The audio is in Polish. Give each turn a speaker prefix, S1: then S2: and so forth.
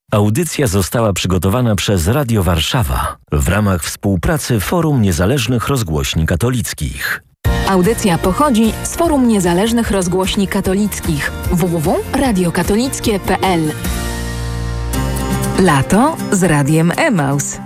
S1: Audycja została przygotowana przez Radio Warszawa w ramach współpracy Forum Niezależnych Rozgłośni Katolickich.
S2: Audycja pochodzi z Forum Niezależnych Rozgłośni Katolickich www.radiokatolickie.pl. Lato z Radiem Emaus.